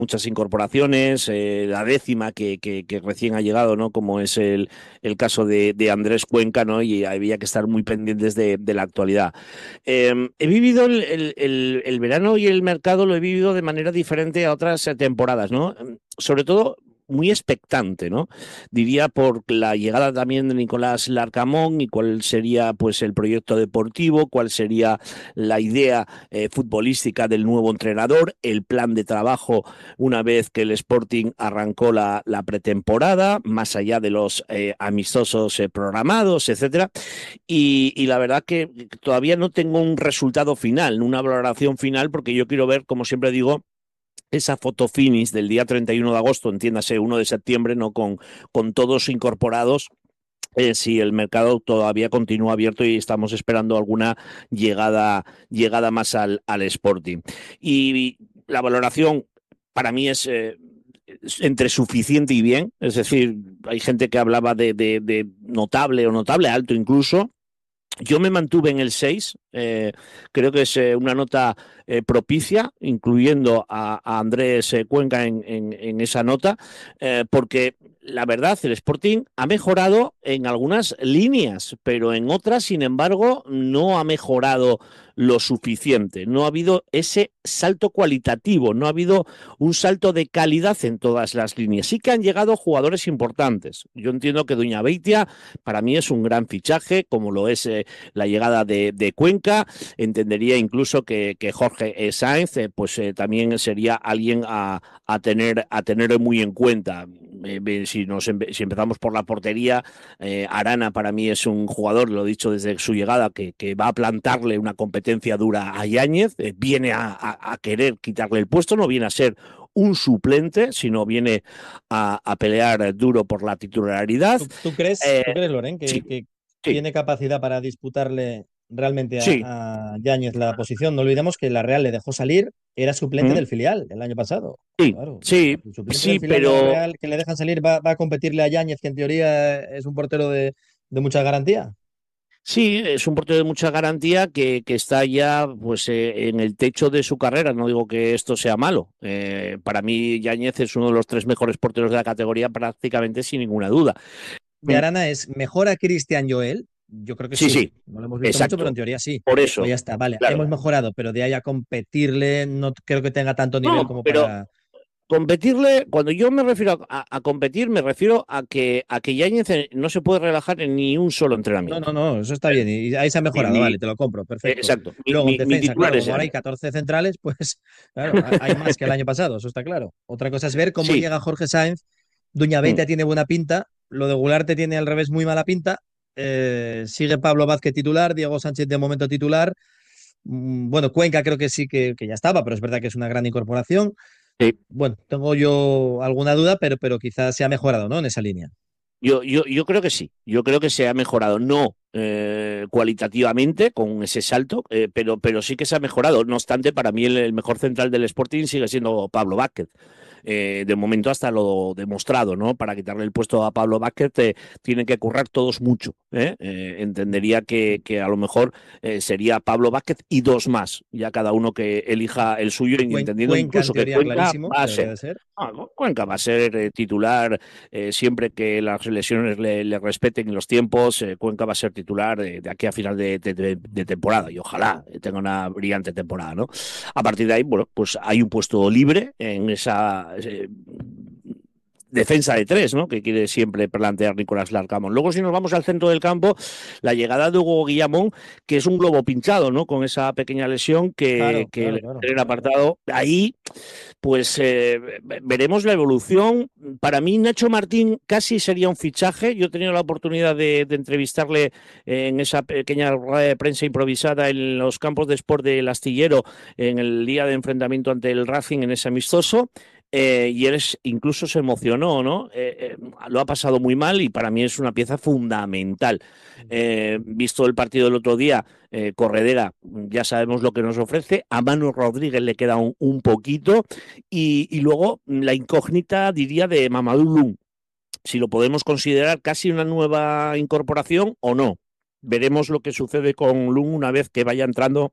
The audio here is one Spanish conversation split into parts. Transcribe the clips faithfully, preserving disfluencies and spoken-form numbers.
muchas incorporaciones, eh, la décima que, que, que recién ha llegado, ¿no? Como es el, el caso de, de Andrés Cuenca, ¿no? Y había que estar muy pendientes de, de la actualidad. Eh, he vivido el, el, el, el verano y el mercado, lo he vivido de manera diferente a otras eh, temporadas, ¿no? Sobre todo muy expectante, ¿no? Diría por la llegada también de Nicolás Larcamón y cuál sería pues el proyecto deportivo, cuál sería la idea eh, futbolística del nuevo entrenador, el plan de trabajo una vez que el Sporting arrancó la, la pretemporada, más allá de los eh, amistosos eh, programados, etcétera. Y, y la verdad que todavía no tengo un resultado final, una valoración final, porque yo quiero ver, como siempre digo, esa foto finish del día treinta y uno de agosto, entiéndase, uno de septiembre, no con, con todos incorporados, eh, si el mercado todavía continúa abierto y estamos esperando alguna llegada, llegada más al, al Sporting. Y la valoración para mí es eh, entre suficiente y bien, es decir, hay gente que hablaba de, de, de notable o notable, alto incluso. Yo me mantuve en el seis, eh, creo que es eh, una nota eh, propicia, incluyendo a, a Andrés eh, Cuenca en, en, en, esa nota, eh, porque la verdad, el Sporting ha mejorado en algunas líneas, pero en otras, sin embargo, no ha mejorado lo suficiente. No ha habido ese salto cualitativo, no ha habido un salto de calidad en todas las líneas. Sí que han llegado jugadores importantes. Yo entiendo que Duña Beitia para mí es un gran fichaje, como lo es eh, la llegada de, de Cuenca. Entendería incluso que, que Jorge eh, Sáenz eh, pues eh, también sería alguien a, a, tener, a tener muy en cuenta. Eh, si, nos, si empezamos por la portería, eh, Arana para mí es un jugador, lo he dicho desde su llegada, que, que va a plantarle una competencia dura a Yáñez, eh, viene a, a, a querer quitarle el puesto, no viene a ser un suplente, sino viene a, a pelear duro por la titularidad. ¿Tú, tú crees, Eh, tú crees, Loren, que, sí, que sí, tiene capacidad para disputarle realmente sí. a, a Yáñez la posición? No olvidemos que la Real le dejó salir, era suplente ¿Mm? del filial el año pasado. Sí, Claro, sí, el suplente del sí, filial de la pero Real que le dejan salir va, va a competirle a Yáñez, que en teoría es un portero de, de mucha garantía. sí, es un portero de mucha garantía que, que está ya pues eh, en el techo de su carrera. No digo que esto sea malo. Eh, para mí, Yáñez es uno de los tres mejores porteros de la categoría, prácticamente sin ninguna duda. De Arana es mejor a Cristian Joel. Yo creo que Sí, sí. sí, No lo hemos visto mucho, pero en exacto. teoría sí. Por Pues eso, ya está, vale. claro. Hemos mejorado, pero de ahí a competirle no creo que tenga tanto nivel No, como pero para. competirle, cuando yo me refiero a, a competir, me refiero a que a que Yáñez eh, no se puede relajar en ni un solo No, no, entrenamiento. no, eso está bien. Y ahí se ha Mi, mejorado, mi, vale, te lo compro, eh, perfecto. exacto. Mi, Luego en mi, mi defensa, titular claro, es como ahora hay Yáñez. catorce centrales, pues claro, ha- hay más que el año pasado, eso está claro. Otra cosa es ver cómo Sí. llega Jorge Sáenz. Duña Mm. Beitia tiene buena pinta, lo de Gularte tiene al revés muy mala pinta. Eh, sigue Pablo Vázquez titular, Diego Sánchez de momento titular. Mm, Bueno, Cuenca creo que sí que, que ya estaba, pero es verdad que es una gran incorporación. Sí. Bueno, tengo yo alguna duda, pero, pero quizás se ha mejorado, ¿no? En esa línea. Yo, yo, yo creo que sí, yo creo que se ha mejorado, no eh, cualitativamente con ese salto, eh, pero, pero sí que se ha mejorado. No obstante, para mí el, el mejor central del Sporting sigue siendo Pablo Vázquez. Eh, de momento hasta lo demostrado, ¿no? Para quitarle el puesto a Pablo Vázquez eh, tienen que currar todos mucho. ¿eh? Eh, entendería que, que, a lo mejor eh, sería Pablo Vázquez y dos más, ya cada uno que elija el suyo, y Cuen- entendiendo Cuenca en incluso que teoría Cuenca clarísimo, va a debería ser. de ser. Ah, Cuenca va a ser eh, titular eh, siempre que las lesiones le, le respeten los tiempos. Eh, Cuenca va a ser titular de, de aquí a final de, de, de, de, temporada y ojalá tenga una brillante temporada, ¿no? A partir de ahí, bueno, pues hay un puesto libre en esa eh, defensa de tres, ¿no? Que quiere siempre plantear Nicolás Larcamón. Luego, si nos vamos al centro del campo, la llegada de Hugo Guillamón, que es un globo pinchado, ¿no? Con esa pequeña lesión que, Claro, que claro, le claro. tienen apartado. Ahí pues eh, veremos la evolución. Para mí, Nacho Martín casi sería un fichaje. Yo he tenido la oportunidad de, de entrevistarle en esa pequeña rueda de prensa improvisada en los campos de sport del Astillero en el día de enfrentamiento ante el Racing en ese amistoso. Eh, y él es, incluso se emocionó, ¿no? Eh, eh, lo ha pasado muy mal y para mí es una pieza fundamental. Eh, visto el partido del otro día, eh, Corredera, ya sabemos lo que nos ofrece. A Manu Rodríguez le queda un, un poquito. Y, y, luego la incógnita, diría, de Mamadou Loum, si lo podemos considerar casi una nueva incorporación o no. Veremos lo que sucede con Loum una vez que vaya entrando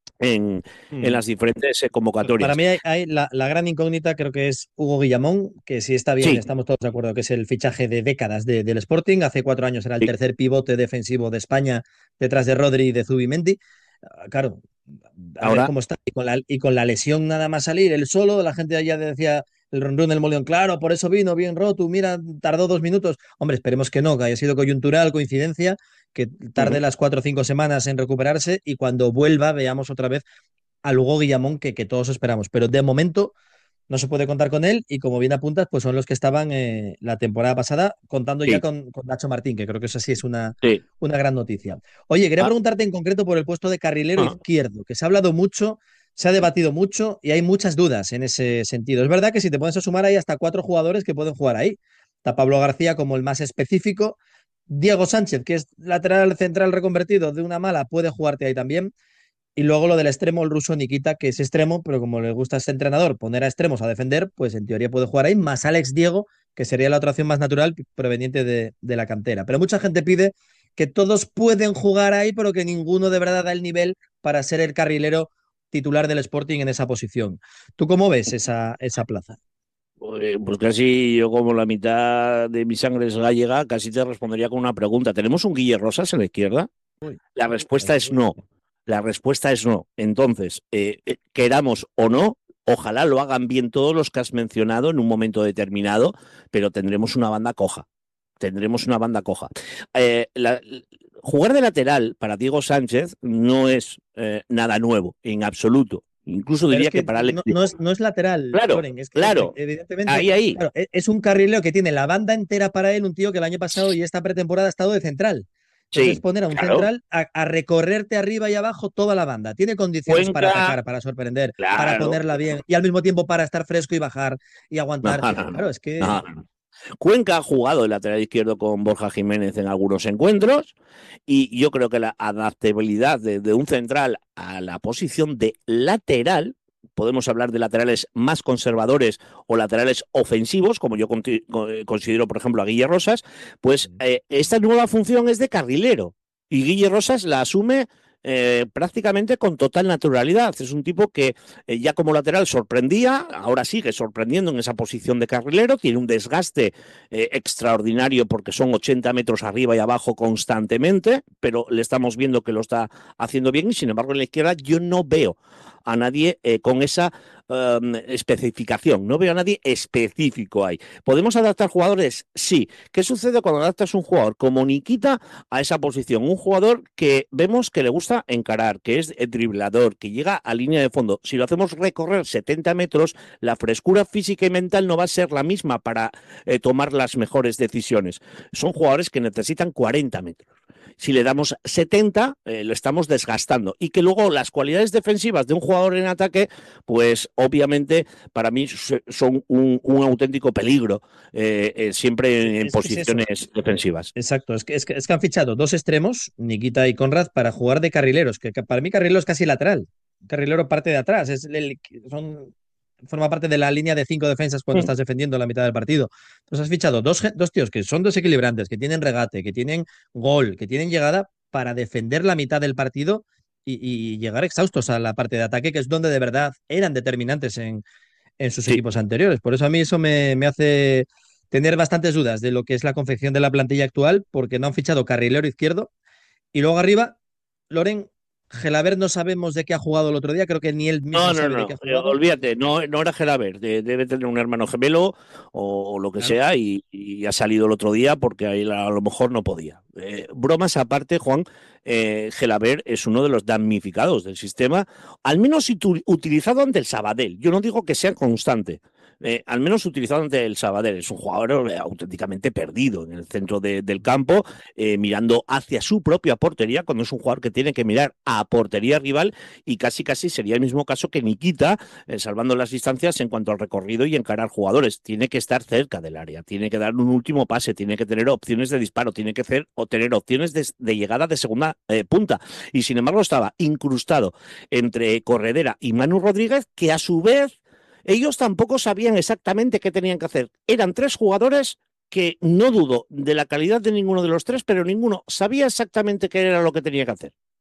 en, en Mm. las diferentes eh, Pues para convocatorias. mí hay, hay la, la gran incógnita, creo que es Hugo Guillamón, que si está bien, Sí, estamos todos de acuerdo que es el fichaje de décadas de- del Sporting. Hace cuatro años era el sí. tercer pivote defensivo de España detrás de Rodri y de Zubimendi. Ah, claro, a ver Ahora, cómo está. Y con la, y con la lesión nada más salir, él solo, la gente ya decía el run run del Moleón, claro, por eso vino bien roto, mira, tardó dos minutos. Hombre, esperemos que no, que haya sido coyuntural, coincidencia, que tarde ujú, las cuatro o cinco semanas en recuperarse y cuando vuelva veamos otra vez a Hugo Guillamón que, que todos esperamos. Pero de momento no se puede contar con él y como bien apuntas, pues son los que estaban eh, la temporada pasada, contando ya sí, con, con Nacho Martín, que creo que eso sí es una, sí. una gran noticia. Oye, quería Ah, preguntarte en concreto por el puesto de carrilero ah, izquierdo, que se ha hablado mucho, se ha debatido mucho y hay muchas dudas en ese sentido. Es verdad que si te pones a sumar hay hasta cuatro jugadores que pueden jugar ahí. Está Pablo García como el más específico. Diego Sánchez, que es lateral central reconvertido de una mala, puede jugarte ahí también. Y luego lo del extremo, el ruso Nikita, que es extremo, pero como le gusta a este entrenador poner a extremos a defender, pues en teoría puede jugar ahí, más Alex Diego, que sería la otra opción más natural proveniente de, de la cantera. Pero mucha gente pide que todos pueden jugar ahí, pero que ninguno de verdad da el nivel para ser el carrilero titular del Sporting en esa posición. ¿Tú cómo ves esa, esa plaza? pues pues casi yo, como la mitad de mi sangre es gallega, casi te respondería con una pregunta. ¿Tenemos un Guille Rosas en la izquierda? Uy, La ahí respuesta sí es que- no. La respuesta es no. Entonces, eh, eh, queramos o no, ojalá lo hagan bien todos los que has mencionado en un momento determinado, pero tendremos una banda coja. Tendremos una banda coja. Eh, la- Jugar de lateral para Diego Sánchez no es eh, nada nuevo, en absoluto. Incluso Pero es diría que que para Alex no, no Diego. es, no es lateral, Claro, Loren, es que ev- claro. evidentemente, Ahí, ahí. claro, e- es un carrilero que tiene la banda entera para él, un tío que el año pasado y esta pretemporada ha estado de central. Entonces Sí, poner a un claro. central a, a recorrerte arriba y abajo toda la banda. Tiene condiciones para Cuenca, atacar, para sorprender, para claro. ponerla bien y al mismo tiempo para estar fresco y bajar y No, aguantar. no, no. Claro, es que No, no. Cuenca ha jugado el lateral izquierdo con Borja Jiménez en algunos encuentros y yo creo que la adaptabilidad de, de un central a la posición de lateral, podemos hablar de laterales más conservadores o laterales ofensivos, como yo conti- co- eh, considero, por ejemplo, a Guille Rosas, pues eh, esta nueva función es de carrilero y Guille Rosas la asume eh, prácticamente con total naturalidad. Es un tipo que eh, ya como lateral sorprendía, ahora sigue sorprendiendo en esa posición de carrilero, tiene un desgaste eh, extraordinario porque son ochenta metros arriba y abajo constantemente, pero le estamos viendo que lo está haciendo bien y sin embargo en la izquierda yo no veo a nadie eh, con esa um, especificación, no veo a nadie específico ahí. ¿Podemos adaptar jugadores? Sí. ¿Qué sucede cuando adaptas un jugador como Nikita a esa posición? Un jugador que vemos que le gusta encarar, que es el driblador, que llega a línea de fondo. Si lo hacemos recorrer setenta metros, la frescura física y mental no va a ser la misma para eh, tomar las mejores decisiones. Son jugadores que necesitan cuarenta metros. Si le damos setenta, eh, lo estamos desgastando. Y que luego las cualidades defensivas de un jugador en ataque, pues obviamente para mí son un, un auténtico peligro, eh, eh, siempre en es que es eso. posiciones defensivas. Exacto, es que, es que, es que han fichado dos extremos, Nikita y Conrad, para jugar de carrileros, que, que para mí carrilero es casi lateral. Carrilero parte de atrás, es el, son, forma parte de la línea de cinco defensas cuando Mm. estás defendiendo la mitad del partido. Entonces has fichado dos, dos tíos que son desequilibrantes, que tienen regate, que tienen gol, que tienen llegada para defender la mitad del partido y, y llegar exhaustos a la parte de ataque, que es donde de verdad eran determinantes en, en sus Sí. equipos anteriores. Por eso a mí eso me, me hace tener bastantes dudas de lo que es la confección de la plantilla actual, porque no han fichado carrilero izquierdo. Y luego arriba, Loren, Gelabert no sabemos de qué ha jugado el otro día, creo que ni él No, mismo no, sabe de qué no, ha eh, jugado. olvídate, no, no era Gelaber, de- debe tener un hermano gemelo o, o lo que Claro. sea y, y ha salido el otro día porque ahí la- a lo mejor no podía. Eh, bromas aparte, Juan, eh, Gelaber es uno de los damnificados del sistema, al menos situ- utilizado ante el Sabadell. Yo no digo que sea constante. Eh, al menos utilizado ante el Sabadell. Es un jugador eh, auténticamente perdido en el centro de- del campo, eh, mirando hacia su propia portería, cuando es un jugador que tiene que mirar a portería rival y casi casi sería el mismo caso que Nikita, eh, salvando las distancias en cuanto al recorrido y encarar jugadores. Tiene que estar cerca del área, tiene que dar un último pase, tiene que tener opciones de disparo, tiene que hacer, o tener opciones de, de llegada de segunda eh, punta. Y sin embargo estaba incrustado entre Corredera y Manu Rodríguez, que a su vez ellos tampoco sabían exactamente qué tenían que hacer. Eran tres jugadores que no dudo de la calidad de ninguno de los tres, pero ninguno sabía exactamente qué era lo que tenía que hacer.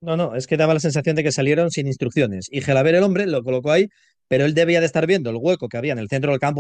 No, no, es que daba la sensación de que salieron sin instrucciones. Y Gelaber, el hombre, lo colocó ahí, pero él debía de estar viendo el hueco que había en el centro del campo